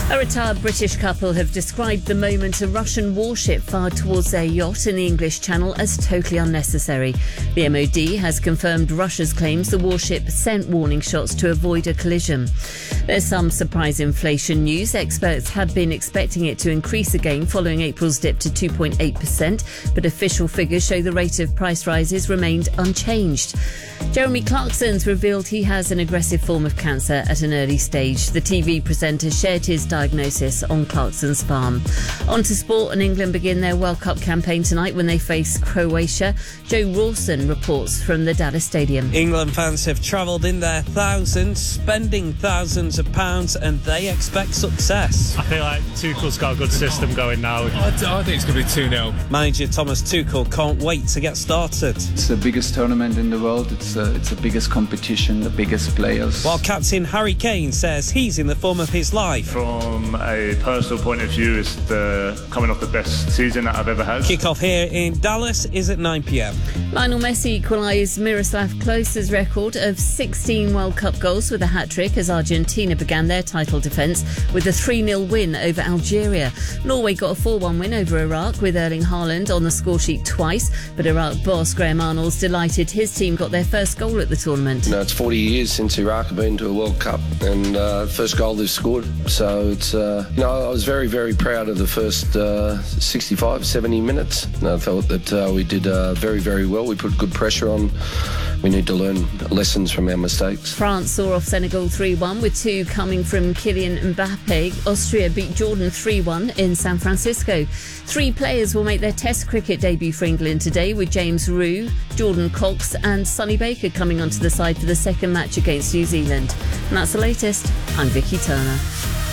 A retired British couple have described the moment a Russian warship fired towards their yacht in the English Channel as totally unnecessary. The MOD has confirmed Russia's claims the warship sent warning shots to avoid a collision. There's some surprise inflation news. Experts had been expecting it to increase again following April's dip to 2.8%, but official figures show the rate of price rises remained unchanged. Jeremy Clarkson's revealed he has an aggressive form of cancer at an early stage. The TV presenter shared his diagnosis on Clarkson's farm. On to sport, and England begin their World Cup campaign tonight when they face Croatia. Joe Rawson reports from the Dallas Stadium. England fans have travelled in their thousands, spending thousands of pounds, and they expect success. I feel like Tuchel's got a good system going now. I think it's going to be 2-0. Manager Thomas Tuchel can't wait to get started. It's the biggest tournament in the world. It's the biggest competition, the biggest players. While captain Harry Kane says he's in the form of his life. From a personal point of view, it's coming off the best season that I've ever had. Kick-off here in Dallas is at 9 p.m. Lionel Messi equalised Miroslav Klose's record of 16 World Cup goals with a hat-trick as Argentina began their title defence with a 3-0 win over Algeria. Norway got a 4-1 win over Iraq with Erling Haaland on the scoresheet twice, but Iraq boss Graham Arnold's delighted his team got their first goal at the tournament. It's 40 years since Iraq have been to a World Cup, and first goal they've scored. So it's, I was very, very proud of the first 65, 70 minutes. And I thought that we did very, very well. We put good pressure on. We need to learn lessons from our mistakes. France saw off Senegal 3-1 with two coming from Kylian Mbappe. Austria beat Jordan 3-1 in San Francisco. Three players will make their Test cricket debut for England today, with James Rew, Jordan Cox and Sonny Baker coming onto the side for the second match against New Zealand. And that's the latest. I'm Vicky Turner.